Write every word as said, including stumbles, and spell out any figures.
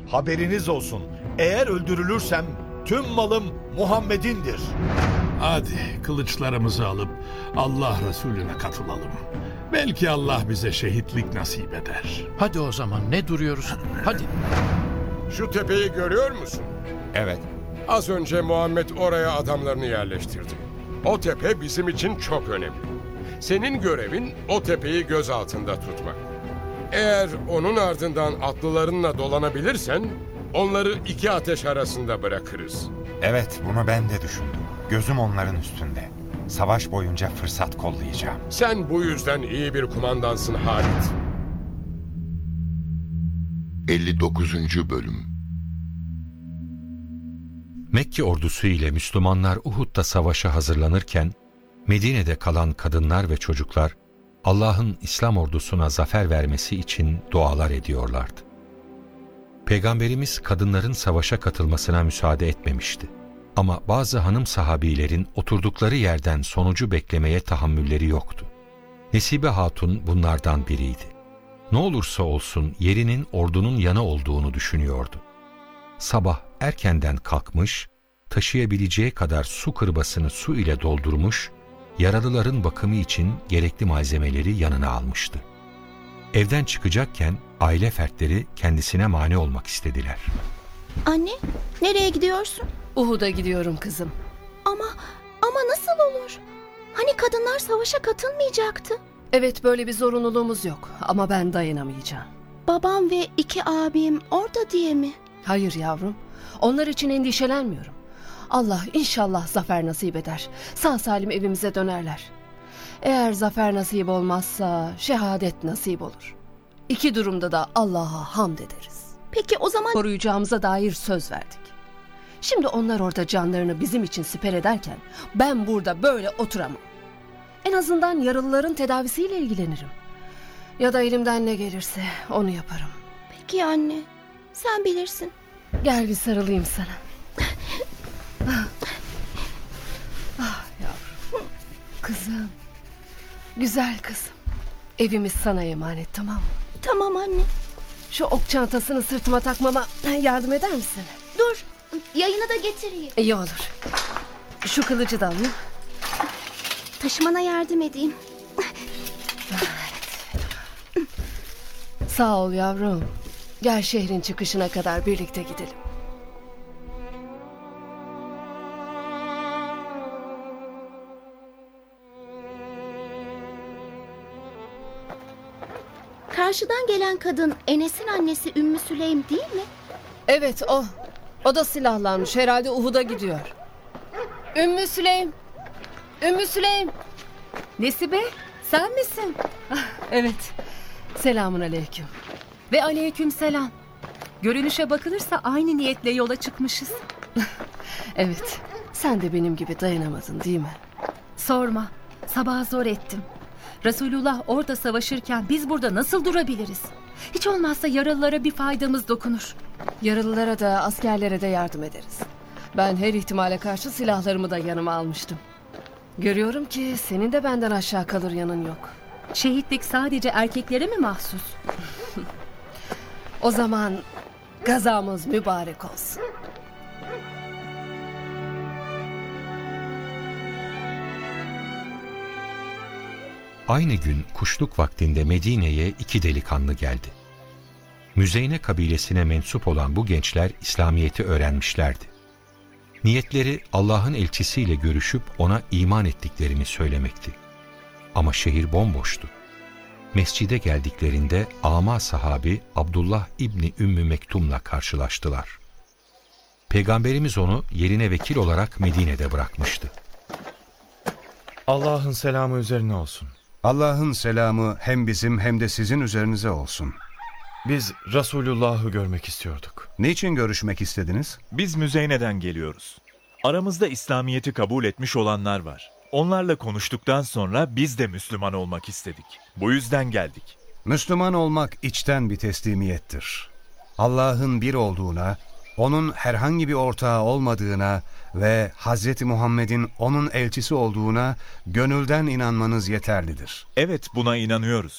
Haberiniz olsun. Eğer öldürülürsem tüm malım Muhammed'indir. Hadi kılıçlarımızı alıp Allah Resulüne katılalım. Belki Allah bize şehitlik nasip eder. Hadi o zaman ne duruyoruz? Hadi. Şu tepeyi görüyor musun? Evet. Az önce Muhammed oraya adamlarını yerleştirdi. O tepe bizim için çok önemli. Senin görevin o tepeyi göz altında tutmak. Eğer onun ardından atlılarınla dolanabilirsen onları iki ateş arasında bırakırız. Evet, bunu ben de düşündüm. Gözüm onların üstünde. Savaş boyunca fırsat kollayacağım. Sen bu yüzden iyi bir kumandansın Halit. elli dokuzuncu Bölüm. Mekke ordusu ile Müslümanlar Uhud'da savaşa hazırlanırken, Medine'de kalan kadınlar ve çocuklar, Allah'ın İslam ordusuna zafer vermesi için dualar ediyorlardı. Peygamberimiz kadınların savaşa katılmasına müsaade etmemişti. Ama bazı hanım sahabilerin oturdukları yerden sonucu beklemeye tahammülleri yoktu. Nesibe Hatun bunlardan biriydi. Ne olursa olsun yerinin ordunun yanı olduğunu düşünüyordu. Sabah erkenden kalkmış, taşıyabileceği kadar su kırbasını su ile doldurmuş, yaralıların bakımı için gerekli malzemeleri yanına almıştı. Evden çıkacakken aile fertleri kendisine mani olmak istediler. Anne, nereye gidiyorsun? Uhud'a gidiyorum kızım. Ama, ama nasıl olur? Hani kadınlar savaşa katılmayacaktı? Evet, böyle bir zorunluluğumuz yok ama ben dayanamayacağım. Babam ve iki abim orada diye mi? Hayır yavrum, onlar için endişelenmiyorum. Allah inşallah zafer nasip eder. Sağ salim evimize dönerler. Eğer zafer nasip olmazsa şehadet nasip olur. İki durumda da Allah'a hamd ederiz. Peki o zaman... Koruyacağımıza dair söz verdik. Şimdi onlar orada canlarını bizim için siper ederken ben burada böyle oturamam. En azından yaralıların tedavisiyle ilgilenirim. Ya da elimden ne gelirse onu yaparım. Peki anne, sen bilirsin. Gel bir sarılayım sana. Ah, ah yavrum. Kızım. Güzel kızım. Evimiz sana emanet, tamam mı? Tamam anne. Şu ok çantasını sırtıma takmama yardım eder misin? Dur, yayını da getireyim. İyi olur. Şu kılıcı da alayım. Taşımana yardım edeyim. Sağ ol yavrum. Gel şehrin çıkışına kadar birlikte gidelim. Karşıdan gelen kadın Enes'in annesi Ümmü Süleym değil mi? Evet o. O da silahlanmış. Herhalde Uhud'a gidiyor. Ümmü Süleym. Ümmü Süleym. Nesibe, sen misin? Ah, evet. Selamun aleyküm. Ve aleyküm selam. Görünüşe bakılırsa aynı niyetle yola çıkmışız. Evet. Sen de benim gibi dayanamadın değil mi? Sorma. Sabah zor ettim. Resulullah orada savaşırken biz burada nasıl durabiliriz? Hiç olmazsa yaralılara bir faydamız dokunur. Yaralılara da askerlere de yardım ederiz. Ben her ihtimale karşı silahlarımı da yanıma almıştım. Görüyorum ki senin de benden aşağı kalır yanın yok. Şehitlik sadece erkeklere mi mahsus? O zaman gazamız mübarek olsun. Aynı gün kuşluk vaktinde Medine'ye iki delikanlı geldi. Müzeyne kabilesine mensup olan bu gençler İslamiyet'i öğrenmişlerdi. Niyetleri Allah'ın elçisiyle görüşüp ona iman ettiklerini söylemekti. Ama şehir bomboştu. Mescide geldiklerinde ama sahabi Abdullah İbni Ümmü Mektum'la karşılaştılar. Peygamberimiz onu yerine vekil olarak Medine'de bırakmıştı. Allah'ın selamı üzerine olsun. Allah'ın selamı hem bizim hem de sizin üzerinize olsun. Biz Resulullah'ı görmek istiyorduk. Niçin görüşmek istediniz? Biz Müzeyne'den geliyoruz. Aramızda İslamiyet'i kabul etmiş olanlar var. Onlarla konuştuktan sonra biz de Müslüman olmak istedik. Bu yüzden geldik. Müslüman olmak içten bir teslimiyettir. Allah'ın bir olduğuna, onun herhangi bir ortağı olmadığına ve Hazreti Muhammed'in onun elçisi olduğuna gönülden inanmanız yeterlidir. Evet, buna inanıyoruz.